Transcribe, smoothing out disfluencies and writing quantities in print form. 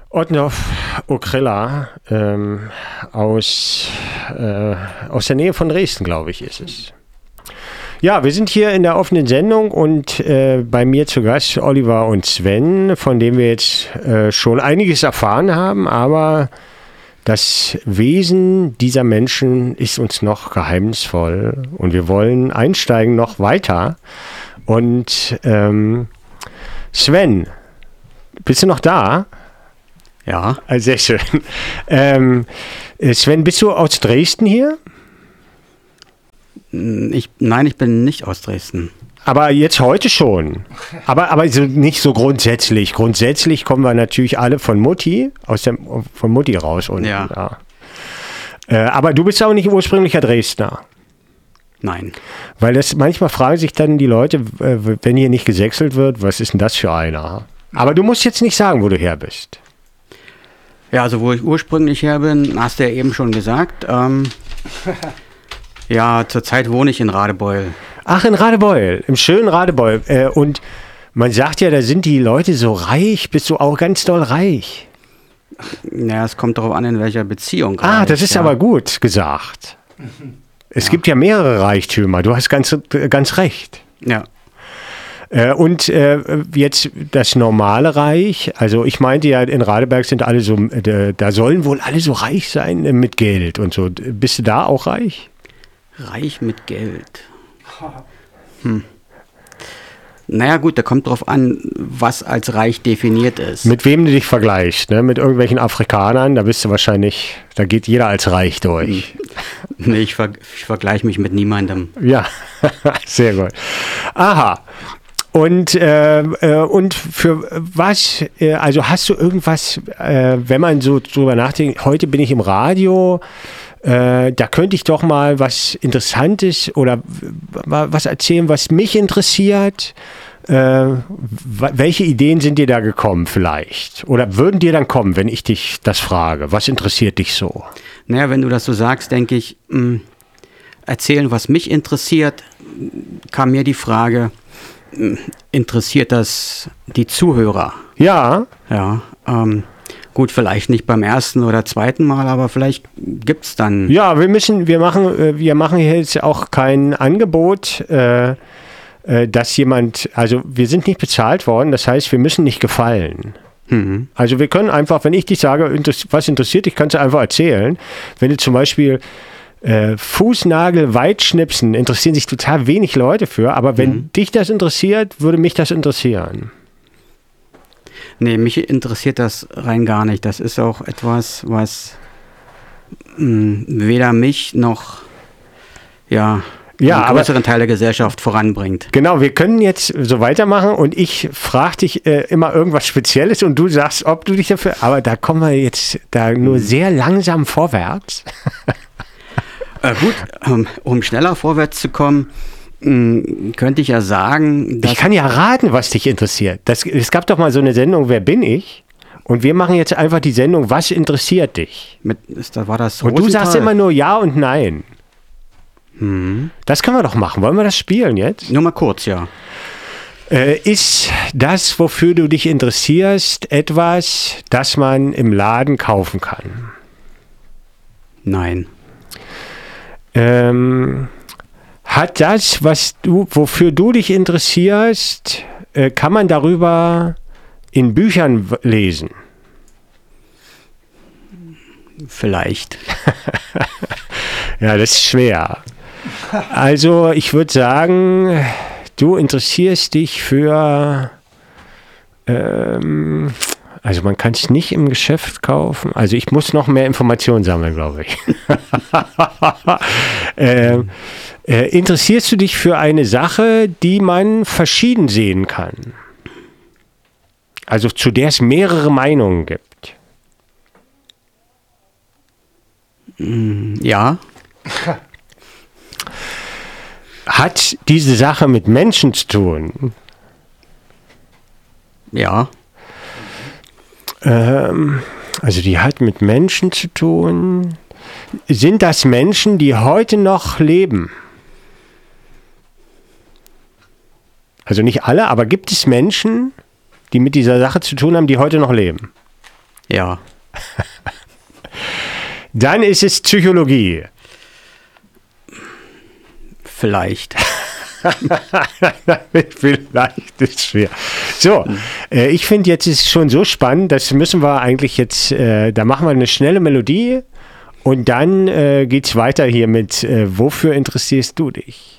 Otnov Okrilla aus der Nähe von Dresden, glaube ich, ist es. Ja, wir sind hier in der offenen Sendung und bei mir zu Gast Oliver und Sven, von dem wir jetzt schon einiges erfahren haben, aber das Wesen dieser Menschen ist uns noch geheimnisvoll und wir wollen einsteigen noch weiter. Und Sven, bist du noch da? Ja. Sehr schön. Sven, bist du aus Dresden hier? Nein, ich bin nicht aus Dresden. Aber jetzt heute schon. Aber so nicht so grundsätzlich. Grundsätzlich kommen wir natürlich alle von Mutti, von Mutti raus. Und, ja. Aber du bist auch nicht ursprünglicher Dresdner. Nein. Weil das manchmal fragen sich dann die Leute, wenn hier nicht gesächselt wird, was ist denn das für einer? Aber du musst jetzt nicht sagen, wo du her bist. Ja, also wo ich ursprünglich her bin, hast du ja eben schon gesagt. Ja, zurzeit wohne ich in Radebeul. Ach, in Radebeul, im schönen Radebeul. Und man sagt ja, da sind die Leute so reich. Bist du auch ganz doll reich? Ja, es kommt darauf an, in welcher Beziehung. Das ist aber gut gesagt. Es gibt ja mehrere Reichtümer. Du hast ganz recht. Ja. Und jetzt das normale Reich, also ich meinte ja, in Radeberg sind alle so, da sollen wohl alle so reich sein mit Geld und so. Bist du da auch reich? Reich mit Geld. Naja gut, da kommt drauf an, was als reich definiert ist. Mit wem du dich vergleichst, ne? Mit irgendwelchen Afrikanern, da bist du wahrscheinlich, da geht jeder als reich durch. Nee, ich vergleiche mich mit niemandem. Ja, sehr gut. Aha. Und für was, also hast du irgendwas, wenn man so drüber nachdenkt, heute bin ich im Radio, da könnte ich doch mal was Interessantes oder was erzählen, was mich interessiert. Welche Ideen sind dir da gekommen vielleicht? Oder würden dir dann kommen, wenn ich dich das frage? Was interessiert dich so? Naja, wenn du das so sagst, denke ich, erzählen, was mich interessiert, kam mir die Frage, interessiert das die Zuhörer? Ja. Ja, gut, vielleicht nicht beim ersten oder zweiten Mal, aber vielleicht gibt es dann... Ja, wir machen hier jetzt auch kein Angebot, dass jemand, also wir sind nicht bezahlt worden, das heißt, wir müssen nicht gefallen. Mhm. Also wir können einfach, wenn ich dich sage, was interessiert dich, kannst du einfach erzählen. Wenn du zum Beispiel Fußnagel weit schnipsen, interessieren sich total wenig Leute für, aber wenn dich das interessiert, würde mich das interessieren. Nee, mich interessiert das rein gar nicht. Das ist auch etwas, was weder mich noch den größeren Teil der Gesellschaft voranbringt. Genau, wir können jetzt so weitermachen und ich frage dich immer irgendwas Spezielles und du sagst, ob du dich dafür... Aber da kommen wir jetzt nur sehr langsam vorwärts. Gut, um schneller vorwärts zu kommen, könnte ich ja sagen, dass... Ich kann ja raten, was dich interessiert. Es gab doch mal so eine Sendung, Wer bin ich? Und wir machen jetzt einfach die Sendung, was interessiert dich? War das und du sagst immer nur Ja und Nein. Das können wir doch machen. Wollen wir das spielen jetzt? Nur mal kurz, ja. Ist das, wofür du dich interessierst, etwas, das man im Laden kaufen kann? Nein. Hat das, wofür du dich interessierst, kann man darüber in Büchern lesen? Vielleicht. Ja, das ist schwer. Also ich würde sagen, du interessierst dich für, also man kann es nicht im Geschäft kaufen. Also ich muss noch mehr Informationen sammeln, glaube ich. Interessierst du dich für eine Sache, die man verschieden sehen kann? Also zu der es mehrere Meinungen gibt? Ja. Hat diese Sache mit Menschen zu tun? Ja. Also die hat mit Menschen zu tun. Sind das Menschen, die heute noch leben? Also nicht alle, aber gibt es Menschen, die mit dieser Sache zu tun haben, die heute noch leben? Ja. Dann ist es Psychologie. Vielleicht. Vielleicht ist schwer. So, ich finde jetzt ist es schon so spannend, das müssen wir eigentlich jetzt, da machen wir eine schnelle Melodie und dann geht es weiter hier mit, wofür interessierst du dich?